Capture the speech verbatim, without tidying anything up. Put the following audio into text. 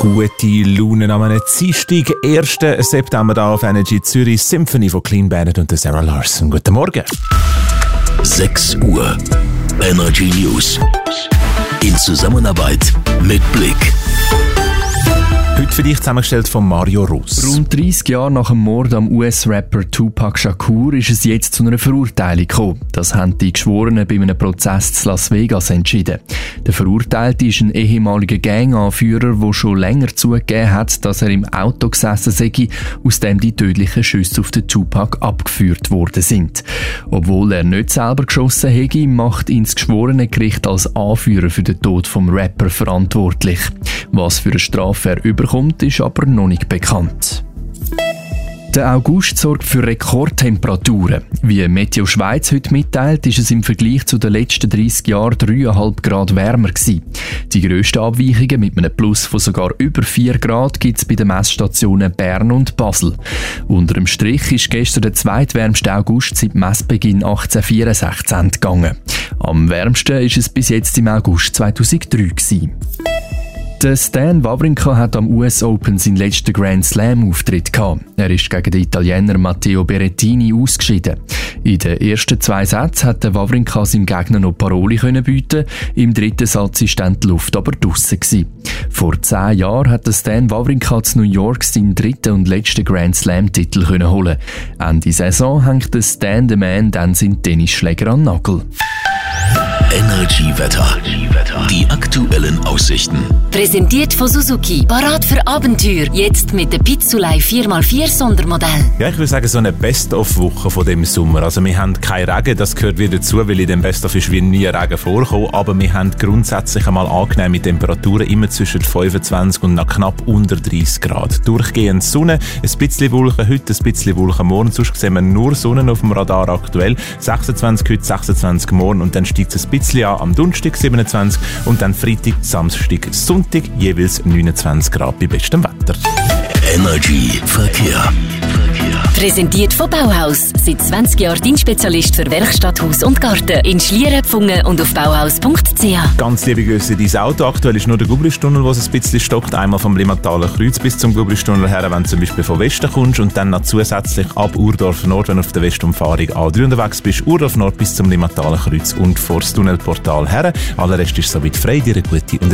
Gute Laune am Dienstag, ersten September da auf Energy Zürich, Symphony von Clean Bandit und Sarah Larson. Guten Morgen. sechs Uhr. Energy News. In Zusammenarbeit mit Blick. Heute für dich zusammengestellt von Mario Russ. Rund dreissig Jahre nach dem Mord am U S-Rapper Tupac Shakur ist es jetzt zu einer Verurteilung gekommen. Das haben die Geschworenen bei einem Prozess in Las Vegas entschieden. Der Verurteilte ist ein ehemaliger Ganganführer, der schon länger zugegeben hat, dass er im Auto gesessen sei, aus dem die tödlichen Schüsse auf den Tupac abgeführt worden sind. Obwohl er nicht selber geschossen hätte, macht ihn das Geschworenengericht als Anführer für den Tod vom Rapper verantwortlich. Was für eine Strafe er überkommt, ist aber noch nicht bekannt. Der August sorgt für Rekordtemperaturen. Wie Meteo Schweiz heute mitteilt, ist es im Vergleich zu den letzten dreissig Jahren drei Komma fünf Grad wärmer gewesen. Die grössten Abweichungen mit einem Plus von sogar über vier Grad gibt es bei den Messstationen Bern und Basel. Unter dem Strich ist gestern der zweitwärmste August seit Messbeginn achtzehnhundertvierundsechzig gegangen. Am wärmsten ist es bis jetzt im August zweitausenddrei gewesen. Der Stan Wawrinka hat am U S Open seinen letzten Grand Slam-Auftritt gehabt. Er ist gegen den Italiener Matteo Berrettini ausgeschieden. In den ersten zwei Sätzen hat der Wawrinka seinem Gegner noch Paroli bieten. Im dritten Satz war dann die Luft aber draussen gewesen. Vor zehn Jahren hat der Stan Wawrinka zu New York seinen dritten und letzten Grand Slam-Titel holen. Ende Saison hängt der Stan the Man dann seinen Tennisschläger an den Nagel. Energy Wetter. Die aktuellen Aussichten. Präsentiert von Suzuki. Parat für Abenteuer. Jetzt mit der Pizzulei vier mal vier Sondermodell. Ja, ich würde sagen, so eine Best-of-Woche von dem Sommer. Also wir haben keinen Regen, das gehört wieder dazu, weil in dem Best-of ist wie nie Regen vorgekommen. Aber wir haben grundsätzlich einmal angenehme Temperaturen, immer zwischen fünfundzwanzig und noch knapp unter dreißig Grad. Durchgehend Sonne, ein bisschen Wolken heute, ein bisschen Wolken morgen. Sonst sehen wir nur Sonne auf dem Radar aktuell. sechsundzwanzig heute, sechsundzwanzig morgen und dann steigt es ein bisschen an am Donnerstag siebenundzwanzig und dann Freitag, Samstag, Sonntag jeweils neunundzwanzig Grad bei bestem Wetter. Energy Verkehr. Präsentiert von Bauhaus. Seit zwanzig Jahren dein Spezialist für Werkstatt, Haus und Garten. In Schlieren, Pfungen und auf bauhaus punkt c h. Ganz liebe Grüße, dein Auto. Aktuell ist nur der Gublistunnel, wo es ein bisschen stockt. Einmal vom Limmatalen Kreuz bis zum Gublistunnel her, wenn du zum Beispiel von Westen kommst. Und dann noch zusätzlich ab Urdorf Nord, wenn du auf der Westumfahrung A drei unterwegs bist. Urdorf Nord bis zum Limmatalen Kreuz und vor das Tunnelportal her. Aller Rest ist soweit frei. Dir eine gute und